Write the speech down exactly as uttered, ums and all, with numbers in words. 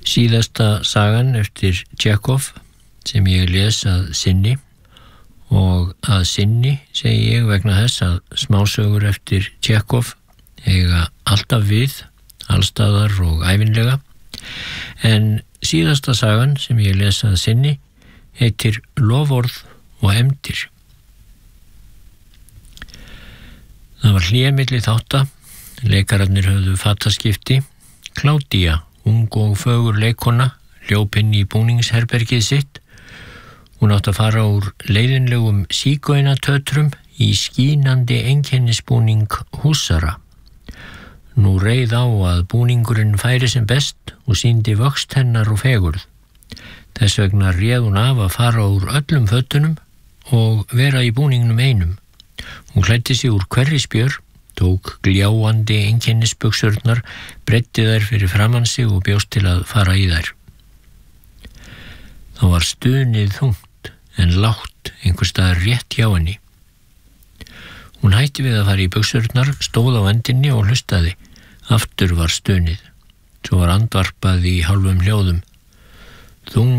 Síðasta sagan eftir Tjekov sem ég les að sinni, og að sinni segi ég vegna þess að smásögur eftir Tjekov eiga alltaf við, allstaðar og ævinlega, en síðasta sagan sem ég les að sinni heitir Loforð og efndir. Það var hlé milli þátta, leikararnir höfðu fattaskipti. Kládía, ung og fögur leikona, hljóp inn í búningsherbergið sitt. Hún átti að fara úr leiðinlegum sígaunatötrum í skínandi einkennisbúning húsara. Nú reið á að búningurinn færi sem best og sýndi vöxt hennar og fegurð. Þess vegna réð hún af að fara úr öllum fötunum og vera í búningnum einum. Hún klæddi sig úr hverri spjör, tók gljáandi einkennisbuxurnar, breiddi þær fyrir framan sig og bjóst til að fara í þær. Þá var stunið þungt en lágt einhvers staðar rétt hjá henni. Hún hætti við að fara í buxurnar, stóð á endinni og hlustaði. Aftur var stunið. Svo var andvarpað í hálfum hljóðum. Þung